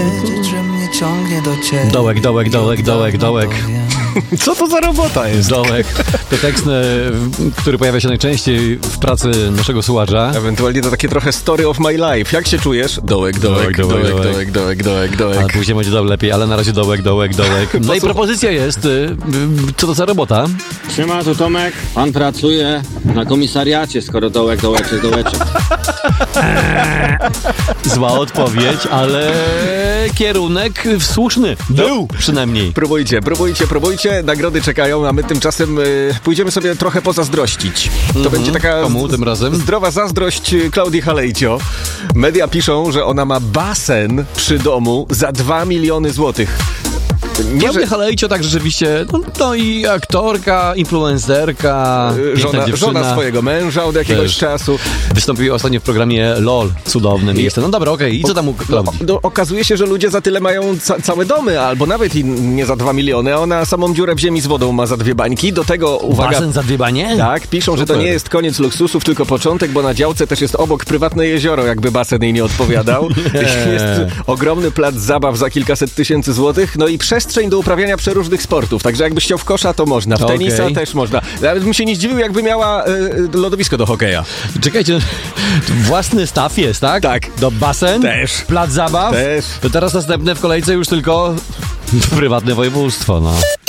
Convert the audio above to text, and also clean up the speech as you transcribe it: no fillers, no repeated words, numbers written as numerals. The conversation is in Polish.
Że mnie ciągnie do ciebie. Dołek. Co to za robota jest? Dołek. To tekst, który pojawia się najczęściej w pracy naszego słuchacza. Ewentualnie to takie trochę story of my life. Jak się czujesz? Dołek. Ale później będzie lepiej, ale na razie dołek. No i propozycja jest, co to za robota? Siema, tu Tomek. Pan pracuje na komisariacie, skoro dołek. Zła odpowiedź, ale kierunek słuszny. Był przynajmniej. Próbujcie. Nagrody czekają, a my tymczasem pójdziemy sobie trochę pozazdrościć. To będzie taka Komu tym razem? zdrowa zazdrość Klaudii Halejcio. Media piszą, że ona ma basen przy domu za 2 miliony złotych. Klaudia Halejcio tak rzeczywiście, no i aktorka, influencerka, żona swojego męża od jakiegoś czasu. Wystąpiła ostatnio w programie LOL, cudowne miejsce. No dobra, okej. I co tam u Klaudii? Okazuje się, że ludzie za tyle mają całe domy, albo nawet i nie za 2 miliony, a ona samą dziurę w ziemi z wodą ma za 2 bańki. Do tego, uwaga... Basen za 2 banie? Tak, piszą, że to nie jest koniec luksusów, tylko początek, bo na działce też jest obok prywatne jezioro, jakby basen jej nie odpowiadał. Jest ogromny plac zabaw za kilkaset tysięcy złotych, no i przestrzeń do uprawiania przeróżnych sportów. Także jakbyś chciał w kosza, to można. W tenisa też można. Nawet bym się nie zdziwił, jakby miała lodowisko do hokeja. Czekajcie, własny staw jest, tak? Tak. Do basen? Też. Plac zabaw? Też. To teraz następne w kolejce już tylko prywatne województwo, no.